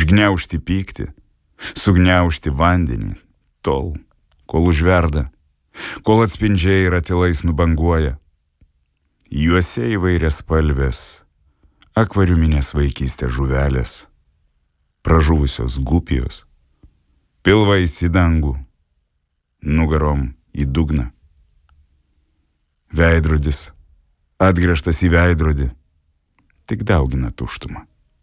užgniaužti pyktį, sugniaužti vandenį, tol, kol užverda, kol atspindžiai ir atilais nubanguoja. Juose įvairias spalvės, akvariuminės vaikystės žuvelės, pražuvusios gupijos, pilvais į dangų, nugarom į dugną. Veidrodis, atgręžtas į veidrodį, tik daugina tuštumą.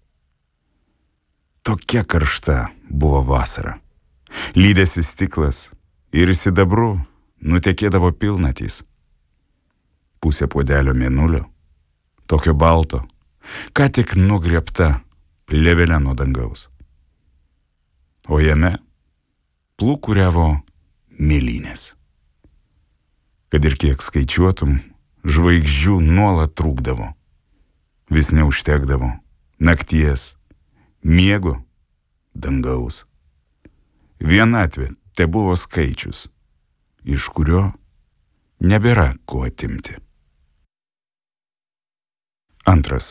Tokia karšta buvo vasara. Lydėsi stiklas ir sidabru nutekėdavo pilnatys. Pusė puodelio mėnulio, tokio balto, ką tik nugriebta plėvelė nuo dangaus. O jame plūkuriavo mėlynės. Kad ir kiek skaičiuotum, žvaigždžių nuolat trūkdavo. Vis neužtekdavo nakties, miego, dangaus. Vienatvė tebuvo skaičius, iš kurio nebėra ko atimti. 2.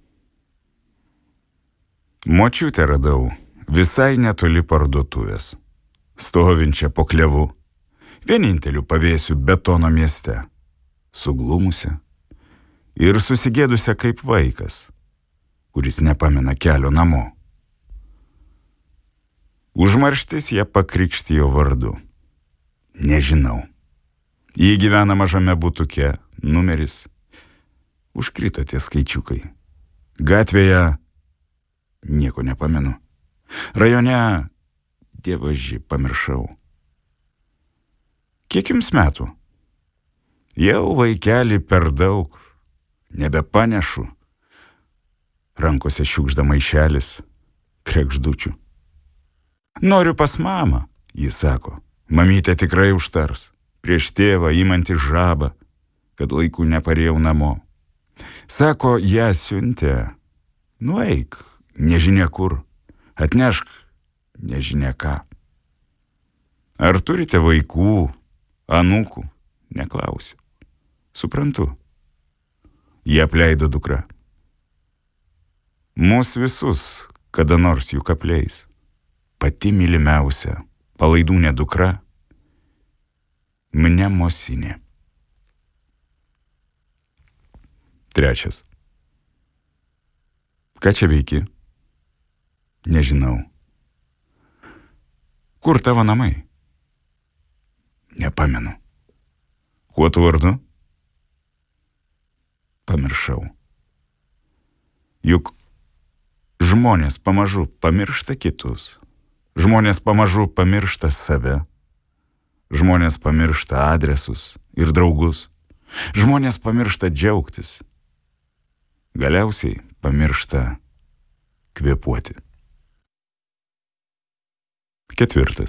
Močiutę radau visai netoli parduotuvės, stovinčią po klevu, vieninteliu pavėsiu betono mieste, suglumusią ir susigėdusią kaip vaikas, kuris nepamena kelio namo. Užmarštis ją pakrikštijo vardu. Nežinau. Ji gyvena mažame butuke, numeris. Užkrito tie skaičiukai. Gatvėje nieko nepamenu. Rajone, dievaži, pamiršau. Kiek jums metų? Jau vaikeli per daug. Nebepanešu. Rankose šiukšda maišelis, krekždučių. Noriu pas mamą, jis sako. Mamytė tikrai užtars. Prieš tėvą įmanti žabą, kad laiku neparėjau namo. Sako, ją siuntė. Nueik, nežinia kur. Atnešk, nežinia ką. Ar turite vaikų, anūkų? Neklausiu. Suprantu. Jie apleido dukra. Mūs visus kada nors juk apleis. Pati mylimiausia, palaidūnė dukra, mnemosinė. 3. Ką čia veiki? Nežinau. Kur tavo namai? Nepamenu. Kuo tu vardu? Pamiršau. Juk žmonės pamažu pamiršta kitus. Žmonės pamažu pamiršta save. Žmonės pamiršta adresus ir draugus. Žmonės pamiršta džiaugtis. Galiausiai pamiršta kvėpuoti. 4.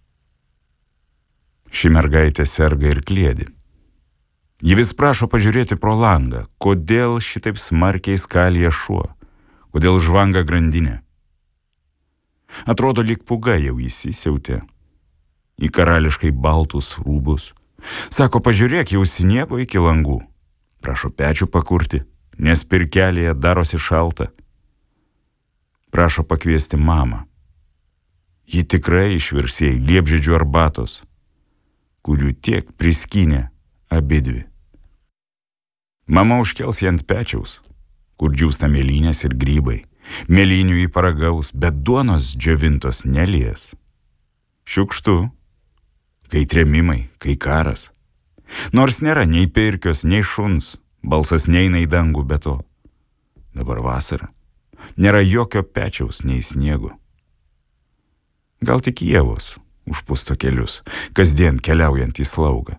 Ši mergaitė serga ir kliedi. Ji vis prašo pažiūrėti pro langą, kodėl šitaip smarkiai skalija šuo, kodėl žvanga grandinė. Atrodo, lyg puga jau įsisiautė į karališkai baltus rūbus. Sako, pažiūrėk, jau sniego iki langų. Prašo pečių pakurti, nes pirkelėje darosi šalta. Prašo pakviesti mamą. Ji tikrai išvirsėjai liepžiedžių arbatos, kurių tiek priskynė abidvi. Mama užkels ją ant pečiaus, kur džiūsta mėlynės ir grybai. Mėlynių jį paragaus, bet duonos džiovintos nelies. Šiukštu, kai trėmimai, kai karas. Nors nėra nei pirkios, nei šuns, balsas neina į dangų be to. Dabar vasara. Nėra jokio pečiaus, nei sniego. Gal tik ievos užpusto kelius, kasdien keliaujant į slaugą.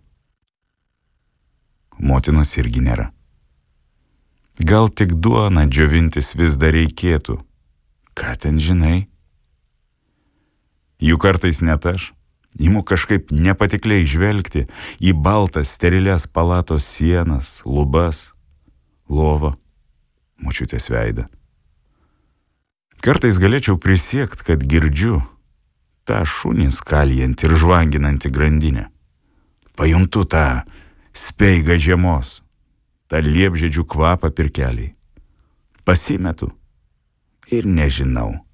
Motinos irgi nėra. Gal tik duoną džiovintis vis dar reikėtų. Ką ten žinai? Jų kartais net aš imu kažkaip nepatikliai žvelgti į baltas sterilias palatos sienas, lubas, lovą, močiutės veidą. Kartais galėčiau prisiekt, kad girdžiu tą šunį skalijant ir žvanginantį grandinę. Pajuntu tą speigą žiemos, tą liepžiedžių kvapą pirkeliai. Pasimetu ir nežinau,